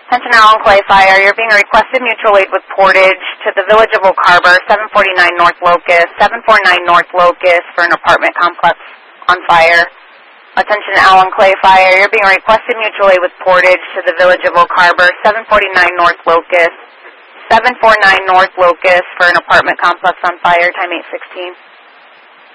Attention Allen Clay Fire, you're being requested mutual aid with portage to the Village of Oak Harbor, 749 North Locust, 749 North Locust for an apartment complex on fire. Attention Allen Clay Fire, you're being requested mutual aid with portage to the Village of Oak Harbor, 749 North Locust, 749 North Locust for an apartment complex on fire, time 8:16.